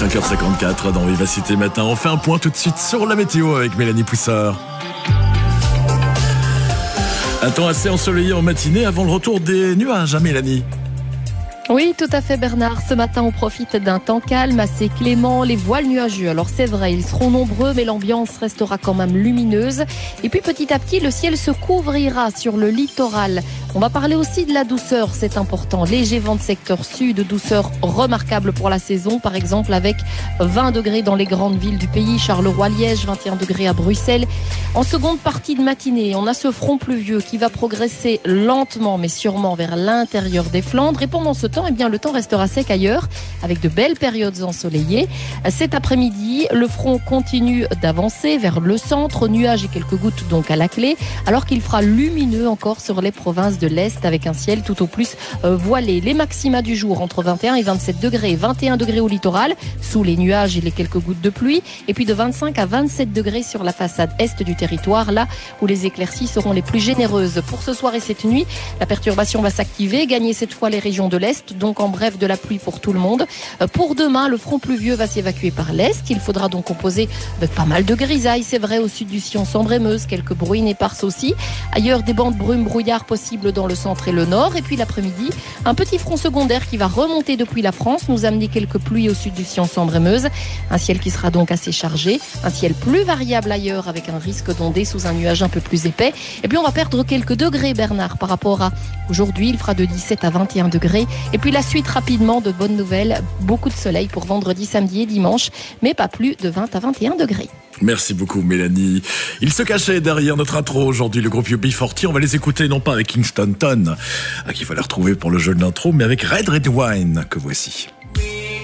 5h54 dans Vivacité Matin. On fait un point tout de suite sur la météo avec Mélanie Poussard. Un temps assez ensoleillé en matinée avant le retour des nuages, hein Mélanie? Oui, tout à fait Bernard. Ce matin, on profite d'un temps calme, assez clément, les voiles nuageux. Alors c'est vrai, ils seront nombreux, mais l'ambiance restera quand même lumineuse. Et puis petit à petit, le ciel se couvrira sur le littoral. On va parler aussi de la douceur, c'est important. Léger vent de secteur sud, douceur remarquable pour la saison, par exemple avec 20 degrés dans les grandes villes du pays, Charleroi-Liège, 21 degrés à Bruxelles. En seconde partie de matinée, on a ce front pluvieux qui va progresser lentement, mais sûrement vers l'intérieur des Flandres. Et pendant ce temps, eh bien, le temps restera sec ailleurs, avec de belles périodes ensoleillées. Cet après-midi, le front continue d'avancer vers le centre, nuages et quelques gouttes donc à la clé, alors qu'il fera lumineux encore sur les provinces de l'Est, avec un ciel tout au plus voilé. Les maxima du jour entre 21 et 27 degrés, 21 degrés au littoral, sous les nuages et les quelques gouttes de pluie, et puis de 25 à 27 degrés sur la façade est du territoire, là où les éclaircies seront les plus généreuses. Pour ce soir et cette nuit, la perturbation va s'activer, gagner cette fois les régions de l'Est, donc en bref de la pluie pour tout le monde. Pour demain, le front pluvieux va s'évacuer par l'Est. Il faudra donc composer avec pas mal de grisailles, c'est vrai, au sud du Sion, Sambre et Meuse, quelques bruines éparses aussi. Ailleurs, des bandes brumes brouillard possibles dans le centre et le nord. Et puis l'après-midi, un petit front secondaire qui va remonter depuis la France, nous amener quelques pluies au sud du Sion, Sambre et Meuse. Un ciel qui sera donc assez chargé. Un ciel plus variable ailleurs avec un risque d'onder sous un nuage un peu plus épais. Et puis on va perdre quelques degrés, Bernard, par rapport à aujourd'hui. Il fera de 17 à 21 degrés. Et puis la suite rapidement de bonnes nouvelles. Beaucoup de soleil pour vendredi, samedi et dimanche, mais pas plus de 20 à 21 degrés. Merci beaucoup Mélanie. Il se cachait derrière notre intro aujourd'hui, le groupe UB40. On va les écouter non pas avec Kingston Ton, qu'il fallait retrouver pour le jeu de l'intro, mais avec Red Red Wine, que voici.